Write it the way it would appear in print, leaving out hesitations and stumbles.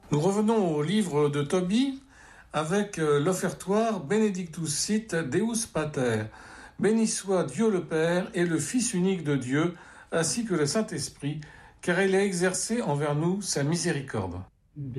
Nous revenons au livre de Tobie avec l'offertoire Benedictus sit Deus Pater. Béni soit Dieu le Père et le Fils unique de Dieu, ainsi que le Saint-Esprit, car il a exercé envers nous sa miséricorde.